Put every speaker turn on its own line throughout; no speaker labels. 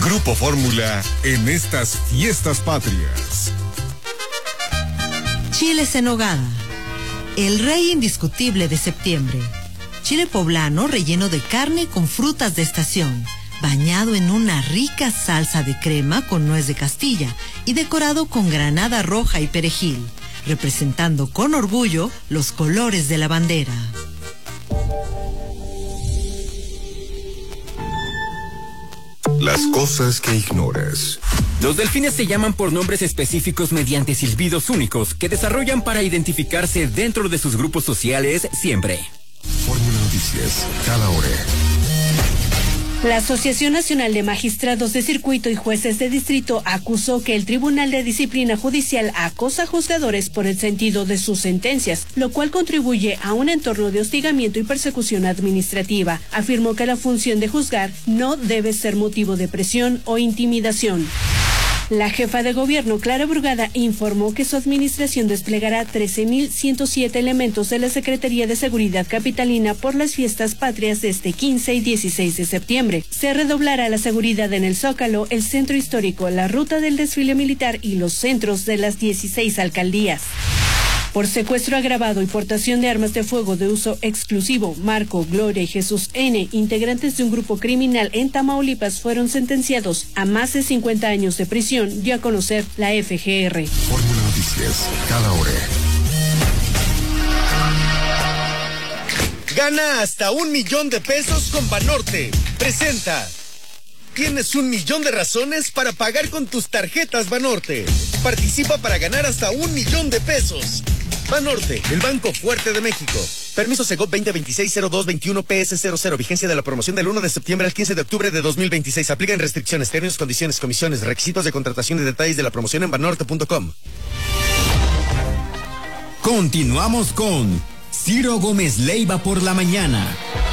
Grupo Fórmula en estas fiestas patrias.
Chiles en nogada, el rey indiscutible de septiembre. Chile poblano relleno de carne con frutas de estación, bañado en una rica salsa de crema con nuez de Castilla y decorado con granada roja y perejil, representando con orgullo los colores de la bandera.
Las cosas que ignoras.
Los delfines se llaman por nombres específicos mediante silbidos únicos que desarrollan para identificarse dentro de sus grupos sociales siempre.
Fórmula Noticias, cada hora.
La Asociación Nacional de Magistrados de Circuito y Jueces de Distrito acusó que el Tribunal de Disciplina Judicial acosa a juzgadores por el sentido de sus sentencias, lo cual contribuye a un entorno de hostigamiento y persecución administrativa. Afirmó que la función de juzgar no debe ser motivo de presión o intimidación. La jefa de gobierno, Clara Brugada, informó que su administración desplegará 13.107 elementos de la Secretaría de Seguridad Capitalina por las fiestas patrias de este 15 y 16 de septiembre. Se redoblará la seguridad en el Zócalo, el Centro Histórico, la ruta del desfile militar y los centros de las 16 alcaldías. Por secuestro agravado y portación de armas de fuego de uso exclusivo, Marco, Gloria y Jesús N., integrantes de un grupo criminal en Tamaulipas, fueron sentenciados a más de 50 años de prisión, dio a conocer la FGR.
Fórmula Noticias, cada hora.
Gana hasta $1,000,000 con Banorte. Presenta. Tienes 1,000,000 de razones para pagar con tus tarjetas Banorte. Participa para ganar hasta $1,000,000. Banorte, el banco fuerte de México. Permiso Segov 2026-0221 PS00. Vigencia de la promoción del 1 de septiembre al 15 de octubre de 2026. Aplican restricciones, términos, condiciones, comisiones, requisitos de contratación y detalles de la promoción en banorte.com.
Continuamos con Ciro Gómez Leiva por la mañana.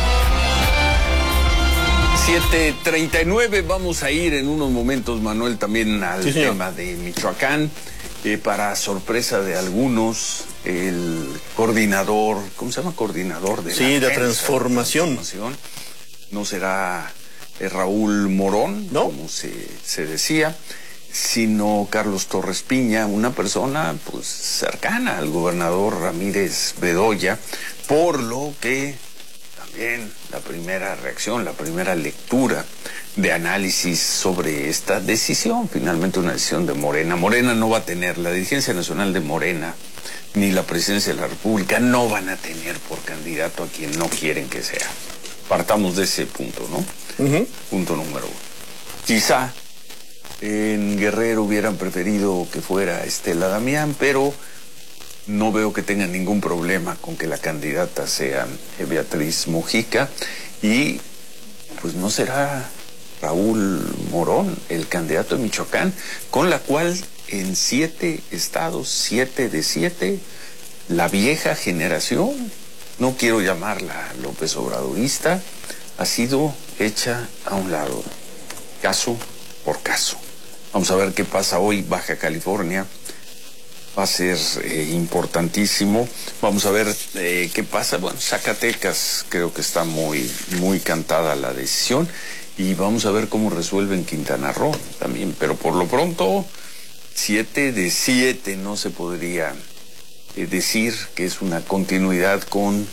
7:39, vamos a ir en unos momentos, Manuel, también al tema de Michoacán. Para sorpresa de algunos, el coordinador, ¿cómo se llama? Coordinador de
la transformación.
No será Raúl Morón, ¿no?, como se decía, sino Carlos Torres Piña, una persona pues cercana al gobernador Ramírez Bedoya, por lo que también la primera reacción, la primera lectura de análisis sobre esta decisión, finalmente una decisión de Morena. Morena no va a tener, la dirigencia nacional de Morena, ni la presidencia de la República no van a tener por candidato a quien no quieren que sea. Partamos de ese punto, ¿no? Punto número 1. Quizá en Guerrero hubieran preferido que fuera Estela Damián, pero no veo que tengan ningún problema con que la candidata sea Beatriz Mojica, y pues no será Raúl Morón el candidato de Michoacán, con la cual en 7 estados, 7 de 7, la vieja generación, no quiero llamarla López Obradorista, ha sido hecha a un lado, caso por caso. Vamos a ver qué pasa hoy. Baja California va a ser importantísimo. Vamos a ver qué pasa. Bueno, Zacatecas, creo que está muy cantada la decisión. Y vamos a ver cómo resuelven Quintana Roo también. Pero por lo pronto, 7 de 7 no se podría decir que es una continuidad con,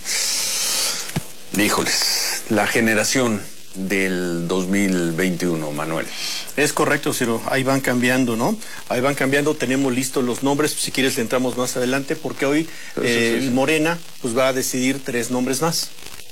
híjoles, la generación del 2021, Manuel.
Es correcto, Ciro. Ahí van cambiando, ¿no? Ahí van cambiando. Tenemos listos los nombres. Si quieres, le entramos más adelante, porque hoy Morena pues va a decidir 3 nombres más.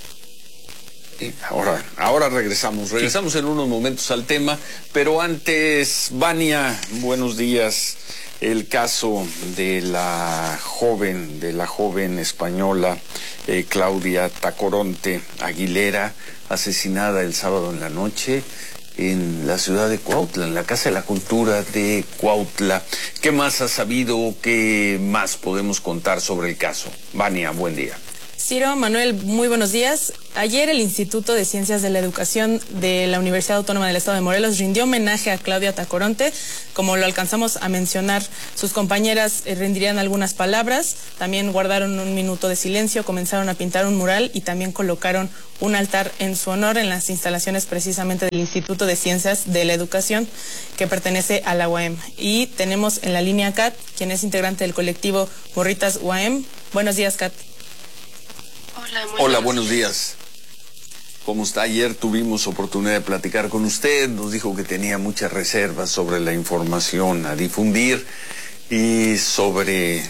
Ahora regresamos en unos momentos al tema, pero antes, Vania, buenos días. El caso de la joven española Claudia Tacoronte Aguilera, asesinada el sábado en la noche en la ciudad de Cuautla, en la Casa de la Cultura de Cuautla. ¿Qué más has sabido? ¿Qué más podemos contar sobre el caso? Vania, buen día.
Ciro, Manuel, muy buenos días. Ayer el Instituto de Ciencias de la Educación de la Universidad Autónoma del Estado de Morelos rindió homenaje a Claudia Tacoronte. Como lo alcanzamos a mencionar, sus compañeras rendirían algunas palabras, también guardaron un minuto de silencio, comenzaron a pintar un mural y también colocaron un altar en su honor en las instalaciones precisamente del Instituto de Ciencias de la Educación que pertenece a la UAM. Y tenemos en la línea a Kat, quien es integrante del colectivo Morritas UAM. Buenos días, Kat.
Hola, buenos días. ¿Cómo está? Ayer tuvimos oportunidad de platicar con usted, nos dijo que tenía muchas reservas sobre la información a difundir y sobre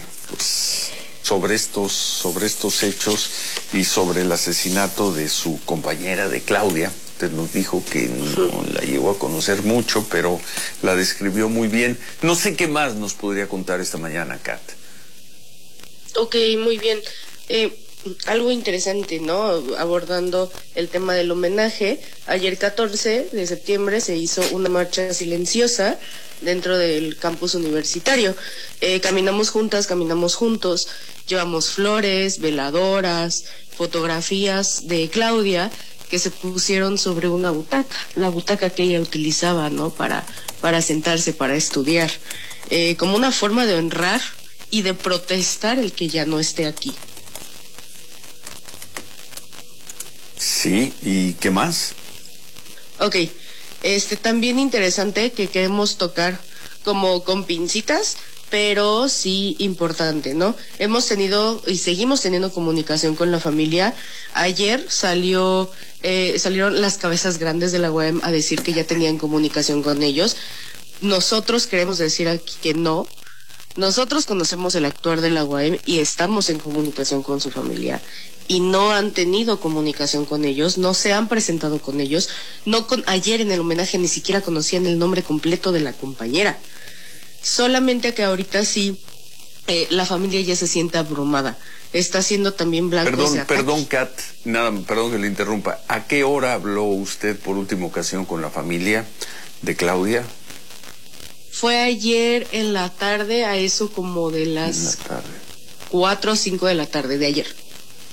estos hechos y sobre el asesinato de su compañera de Claudia. Usted nos dijo que no la llegó a conocer mucho, pero la describió muy bien. No sé qué más nos podría contar esta mañana, Kat.
Ok, muy bien. Algo interesante, ¿no? Abordando el tema del homenaje, ayer 14 de septiembre se hizo una marcha silenciosa dentro del campus universitario. Caminamos juntas, caminamos juntos, llevamos flores, veladoras, fotografías de Claudia que se pusieron sobre una butaca, la butaca que ella utilizaba, ¿no? Para sentarse, para estudiar, como una forma de honrar y de protestar el que ya no esté aquí.
Sí, ¿y qué más?
Ok, también interesante que queremos tocar como con pincitas, pero sí importante, ¿no? Hemos tenido y seguimos teniendo comunicación con la familia. Ayer salieron las cabezas grandes de la UAM a decir que ya tenían comunicación con ellos. Nosotros queremos decir aquí que no. Nosotros conocemos el actuar de la UAM y estamos en comunicación con su familia. Y no han tenido comunicación con ellos, no se han presentado con ellos, ayer en el homenaje ni siquiera conocían el nombre completo de la compañera. Solamente que ahorita sí, la familia ya se siente abrumada, está siendo también blanco.
Perdón, Kat, perdón que le interrumpa. ¿A qué hora habló usted por última ocasión con la familia de Claudia?
Fue ayer en la tarde, a eso como de las 4 o 5 de la tarde de ayer.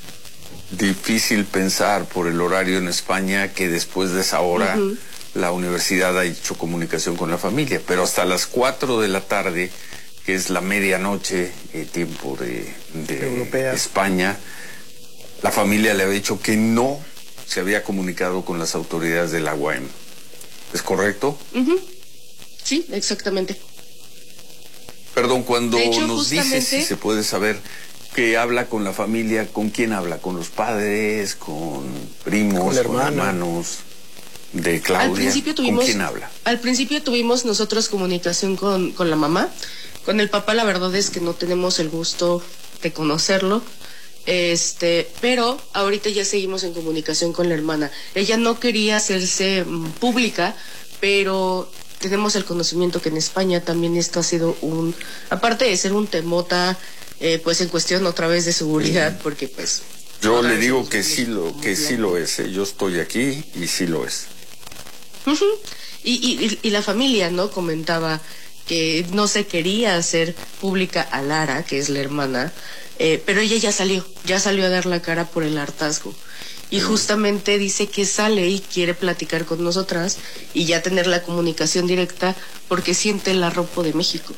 Difícil pensar por el horario en España que después de esa hora la universidad ha hecho comunicación con la familia, pero hasta las 4 de la tarde, que es la medianoche, tiempo de España, la familia le había dicho que no se había comunicado con las autoridades de la UAM. ¿Es correcto?
Sí, exactamente.
Perdón, cuando
hecho,
nos dice, si se puede saber, que habla con la familia, ¿con quién habla? ¿Con los padres? ¿Con primos? ¿Con hermanos de Claudia? ¿Con quién habla?
Al principio tuvimos nosotros comunicación con la mamá. Con el papá la verdad es que no tenemos el gusto de conocerlo. Pero ahorita ya seguimos en comunicación con la hermana. Ella no quería hacerse pública, pero tenemos el conocimiento que en España también esto ha sido aparte de ser un temota, pues en cuestión otra vez de seguridad, porque pues...
Yo le digo que sí lo es, yo estoy aquí y sí lo es.
Y la familia, ¿no? Comentaba que no se quería hacer pública a Lara, que es la hermana, pero ella ya salió a dar la cara por el hartazgo. Y justamente dice que sale y quiere platicar con nosotras y ya tener la comunicación directa porque siente el arropo de México.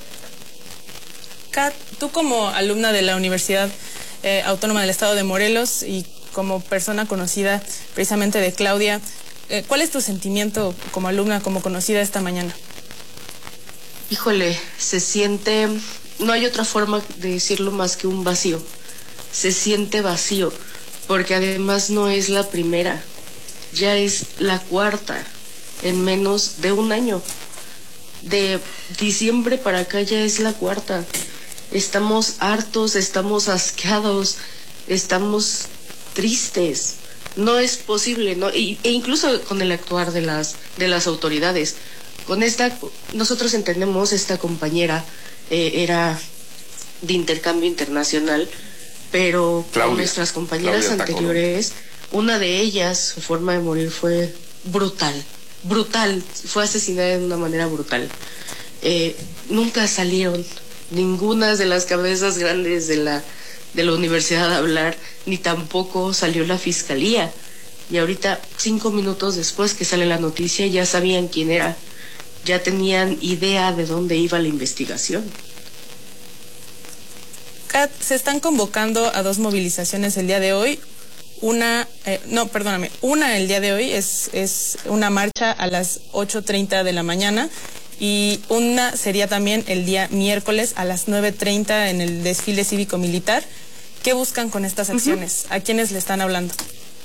Kat, tú como alumna de la Universidad Autónoma del Estado de Morelos y como persona conocida precisamente de Claudia, ¿cuál es tu sentimiento como alumna, como conocida esta mañana?
Híjole, se siente, no hay otra forma de decirlo más que un vacío. Se siente vacío, porque además no es la primera, ya es la cuarta en menos de un año. De diciembre para acá ya es la cuarta. Estamos hartos, estamos asqueados, estamos tristes. No es posible, ¿no? E incluso con el actuar de las autoridades. Nosotros entendemos, esta compañera era de intercambio internacional, pero con nuestras compañeras anteriores, una de ellas, su forma de morir fue brutal, fue asesinada de una manera brutal. Nunca salieron ninguna de las cabezas grandes de de la universidad a hablar, ni tampoco salió la fiscalía. Y ahorita, 5 minutos después que sale la noticia, ya sabían quién era, ya tenían idea de dónde iba la investigación.
Kat, se están convocando a 2 movilizaciones el día de hoy. Una el día de hoy es una marcha a las 8:30 de la mañana y una sería también el día miércoles a las 9:30 en el desfile cívico-militar. ¿Qué buscan con estas acciones? ¿A quiénes le están hablando?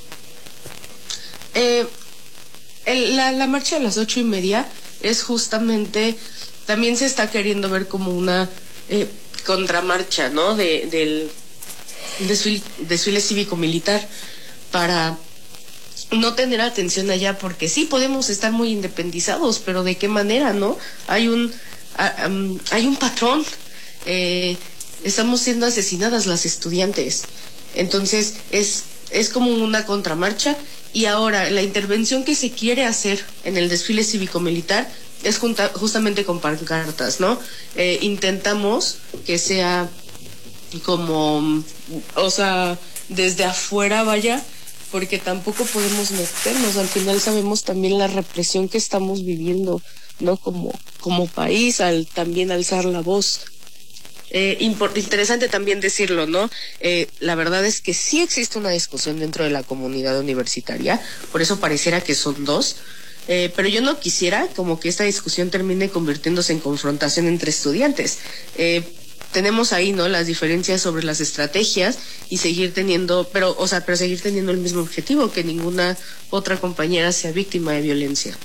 La marcha a las 8:30 es justamente, también se está queriendo ver como una contramarcha, ¿no? Del desfile cívico-militar, para no tener atención allá, porque sí podemos estar muy independizados, pero ¿de qué manera, no? Hay un patrón, estamos siendo asesinadas las estudiantes, entonces es como una contramarcha. Y ahora la intervención que se quiere hacer en el desfile cívico-militar es justamente con pancartas, ¿no? Intentamos que sea como, o sea, desde afuera vaya, porque tampoco podemos meternos. Al final sabemos también la represión que estamos viviendo, ¿no? Como país, al también alzar la voz. Interesante también decirlo, ¿no? La verdad es que sí existe una discusión dentro de la comunidad universitaria, por eso pareciera que son 2, pero yo no quisiera como que esta discusión termine convirtiéndose en confrontación entre estudiantes. Tenemos ahí, ¿no?, las diferencias sobre las estrategias y seguir teniendo, pero seguir teniendo el mismo objetivo, que ninguna otra compañera sea víctima de violencia.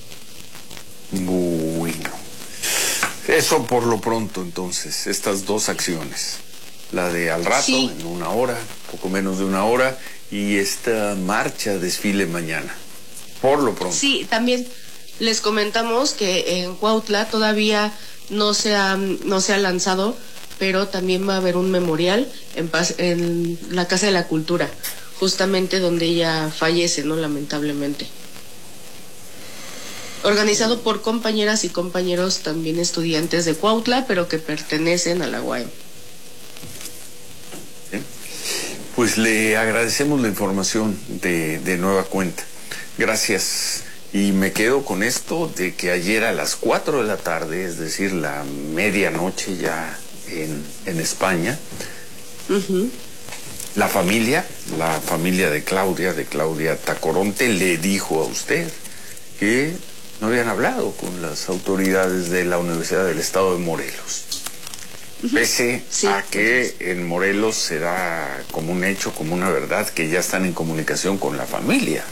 Bueno. Eso por lo pronto, entonces, estas 2 acciones. La de al rato, sí, en 1 hora, poco menos de 1 hora, y esta marcha, desfile mañana. Por lo pronto.
Sí, también les comentamos que en Cuautla todavía no se ha lanzado, pero también va a haber un memorial en la Casa de la Cultura, justamente donde ella fallece, ¿no?, lamentablemente. Organizado por compañeras y compañeros también estudiantes de Cuautla, pero que pertenecen a la UAM.
Pues le agradecemos la información de nueva cuenta. Gracias. Y me quedo con esto de que ayer a las 4 de la tarde, es decir, la medianoche ya en España, la familia de Claudia Tacoronte, le dijo a usted que no habían hablado con las autoridades de la Universidad del Estado de Morelos. Pese a que en Morelos se da como un hecho, como una verdad, que ya están en comunicación con la familia.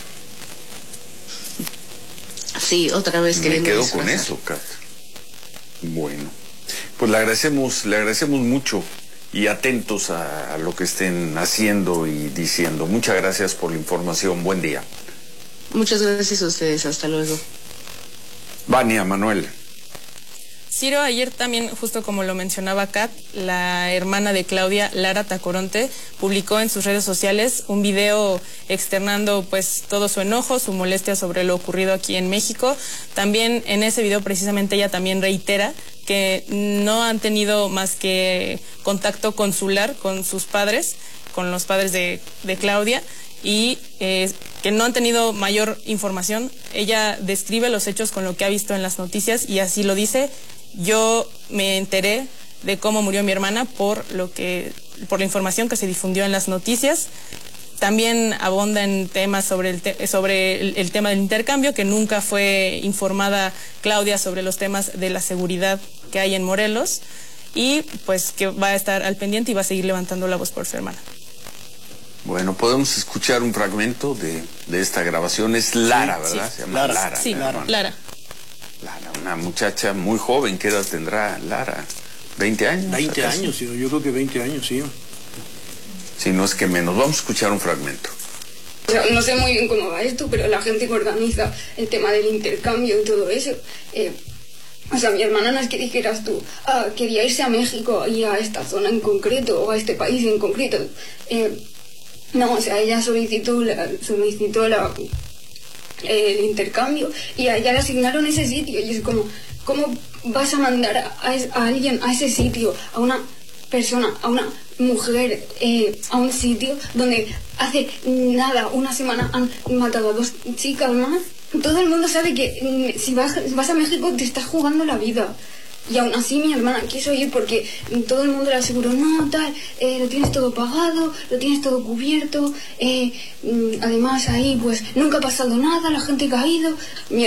Sí, otra vez que
me quedo con eso, Kat. Bueno, pues le agradecemos mucho y atentos a lo que estén haciendo y diciendo. Muchas gracias por la información. Buen día.
Muchas gracias a ustedes. Hasta luego.
Vania, Manuel.
Ciro, ayer también, justo como lo mencionaba Kat, la hermana de Claudia, Lara Tacoronte, publicó en sus redes sociales un video externando pues todo su enojo, su molestia sobre lo ocurrido aquí en México. También en ese video precisamente ella también reitera que no han tenido más que contacto consular con sus padres, con los padres de Claudia, y que no han tenido mayor información. Ella describe los hechos con lo que ha visto en las noticias y así lo dice: yo me enteré de cómo murió mi hermana por la información que se difundió en las noticias. También abonda en temas sobre el tema del intercambio, que nunca fue informada Claudia sobre los temas de la seguridad que hay en Morelos, y pues que va a estar al pendiente y va a seguir levantando la voz por su hermana.
Bueno, podemos escuchar un fragmento de esta grabación. Es Lara,
sí,
¿verdad? Se llama Lara.
Sí, Lara. Lara,
una muchacha muy joven. ¿Qué edad tendrá Lara? ¿20 años?
20 años, sí, yo creo que 20 años, sí.
Si no es que menos. Vamos a escuchar un fragmento.
O sea, no sé muy bien cómo va esto, pero la gente que organiza el tema del intercambio y todo eso, o sea, mi hermana no es que dijeras tú, quería irse a México y a esta zona en concreto, o a este país en concreto. No, o sea, ella solicitó el intercambio y a ella le asignaron ese sitio, y es como, ¿cómo vas a mandar a alguien a ese sitio, a una persona, a una mujer a un sitio donde hace nada, una semana han matado a 2 chicas más. Todo el mundo sabe que si vas a México te estás jugando la vida. Y aún así mi hermana quiso ir porque todo el mundo le aseguró, no, tal, lo tienes todo pagado, lo tienes todo cubierto, además ahí pues nunca ha pasado nada, la gente ha caído.